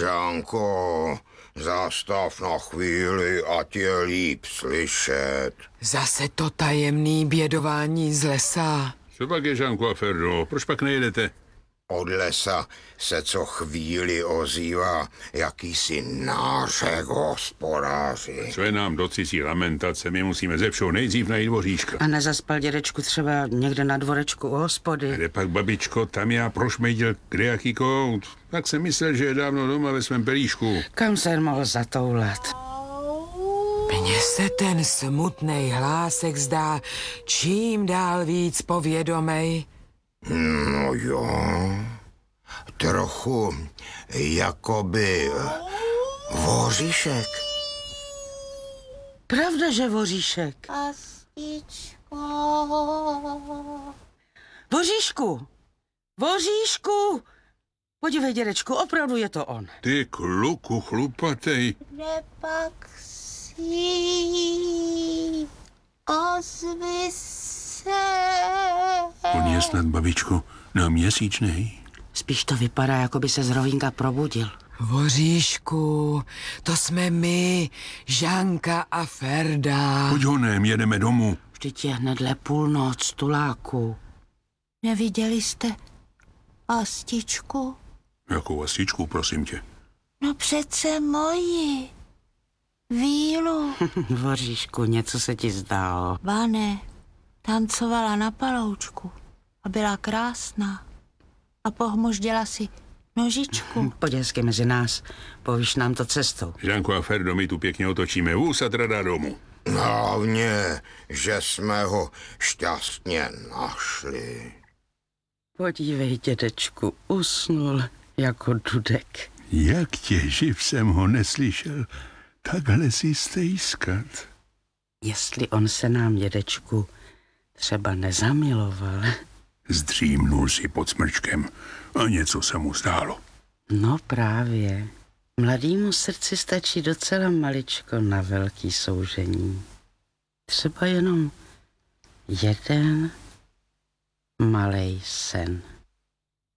Žánko, zastav na chvíli, ať je líp slyšet. Zase to tajemný bědování z lesa. Co pak je, Žánku a Ferdo? Proč pak nejedete? Od lesa se co chvíli ozývá jakýsi nářek hospodáři. Co je nám do cizí lamentace? My musíme ze všeho nejdřív najít voříška. A nezaspal dědečku třeba někde na dvorečku u hospody? Kde pak, babičko, tam já prošmejdil kde jaký kout. Tak jsem myslel, že je dávno doma ve svém pelíšku. Kam se mohl zatoulat? Mně se ten smutnej hlásek zdá čím dál víc povědomej. No jo, trochu jakoby voříšek. Pravda, že voříšek. Pastičko. Voříšku! Voříšku! Podívej, dědečku, opravdu je to on. Ty kluku chlupatej. Kde pak jsi? Ozvi se. On je snad, babičko, na měsíčnej. Spíš to vypadá, jako by se z rovínka probudil. Voříšku, to jsme my, Žánka a Ferda. Pojď honem, jedeme domů. Vždyť je hnedle půlnoc, tuláku. Neviděli jste pastičku? Jakou asičku, prosím tě? No přece moji. Vílu. Voříšku, něco se ti zdálo. Bane, tancovala na paloučku a byla krásná. A pohmožděla si nožičku. Pojď hezky mezi nás, povíš nám to cestou. Žánku a Ferdo, my tu pěkně otočíme vůz a trada domů. Hlavně, že jsme ho šťastně našli. Podívej, dědečku, usnul jako dudek. Jak tě živ jsem ho neslyšel, takhle si stejskat. Jestli on se nám, dědečku, třeba nezamiloval. Zdřímnul si pod smrčkem a něco se mu zdálo. No právě. Mladýmu srdci stačí docela maličko na velký soužení. Třeba jenom jeden malej sen.